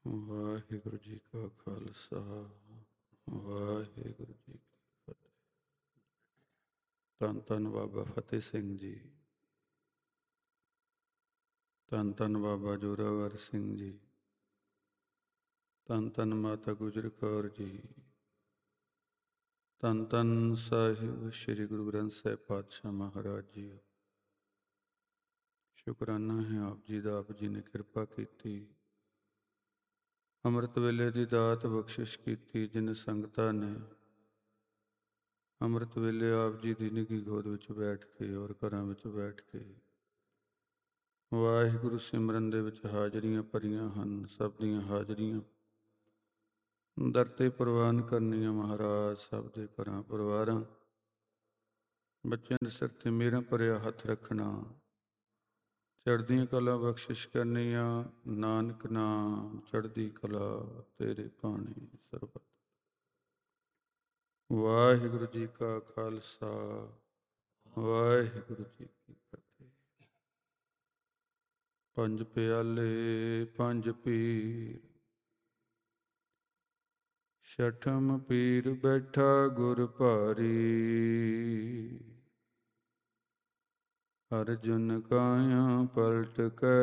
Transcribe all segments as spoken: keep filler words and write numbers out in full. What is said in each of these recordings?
ਵਾਹਿਗੁਰੂ ਜੀ ਕਾ ਖਾਲਸਾ ਵਾਹਿਗੁਰੂ ਜੀ ਕੀ ਫਤਿਹ। ਧੰਨ ਧੰਨ ਬਾਬਾ ਫਤਿਹ ਸਿੰਘ ਜੀ, ਧੰਨ ਧੰਨ ਬਾਬਾ ਜ਼ੋਰਾਵਰ ਸਿੰਘ ਜੀ, ਧੰਨ ਧੰਨ ਮਾਤਾ ਗੁਜਰ ਕੌਰ ਜੀ, ਧੰਨ ਧੰਨ ਸਾਹਿਬ ਸ੍ਰੀ ਗੁਰੂ ਗ੍ਰੰਥ ਸਾਹਿਬ ਪਾਤਸ਼ਾਹ ਮਹਾਰਾਜ ਜੀ। ਸ਼ੁਕਰਾਨਾ ਹੈ ਆਪ ਜੀ ਦਾ, ਆਪ ਜੀ ਨੇ ਕਿਰਪਾ ਕੀਤੀ, ਅੰਮ੍ਰਿਤ ਵੇਲੇ ਦੀ ਦਾਤ ਬਖਸ਼ਿਸ਼ ਕੀਤੀ। ਜਿਨ ਸੰਗਤਾਂ ਨੇ ਅੰਮ੍ਰਿਤ ਵੇਲੇ ਆਪ ਜੀ ਦੀ ਨਿੱਘੀ ਗੋਦ ਵਿੱਚ ਬੈਠ ਕੇ ਔਰ ਘਰਾਂ ਵਿੱਚ ਬੈਠ ਕੇ ਵਾਹਿਗੁਰੂ ਸਿਮਰਨ ਦੇ ਵਿੱਚ ਹਾਜ਼ਰੀਆਂ ਭਰੀਆਂ ਹਨ, ਸਭ ਦੀਆਂ ਹਾਜ਼ਰੀਆਂ ਦਰ ਤੇ ਪ੍ਰਵਾਨ ਕਰਨੀਆਂ। ਮਹਾਰਾਜ ਸਭ ਦੇ ਘਰਾਂ ਪਰਿਵਾਰਾਂ ਬੱਚਿਆਂ ਦੇ ਸਿਰ ਤੇ ਮੇਰਾ ਭਰਿਆ ਹੱਥ ਰੱਖਣਾ, ਚੜ੍ਹਦੀਆਂ ਕਲਾ ਬਖਸ਼ਿਸ਼ ਕਰਨੀਆਂ। ਨਾਨਕ ਨਾਮ ਚੜ੍ਹਦੀ ਕਲਾ ਤੇਰੇ ਭਾਣੇ ਸਰਬਤ। ਵਾਹਿਗੁਰੂ ਜੀ ਕਾ ਖਾਲਸਾ ਵਾਹਿਗੁਰੂ ਜੀ ਕੀ ਫਤਿਹ। ਪੰਜ ਪਿਆਲੇ ਪੰਜ ਪੀਰ, ਛਠਮ ਪੀਰ ਬੈਠਾ ਗੁਰ ਭਾਰੀ। ਅਰਜੁਨ ਕਾਇਆ ਪਲਟ ਕੇ,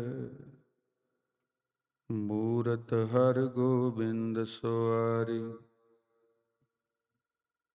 ਮੂਰਤ ਹਰ ਗੋਬਿੰਦ ਸੁਆਰੀ।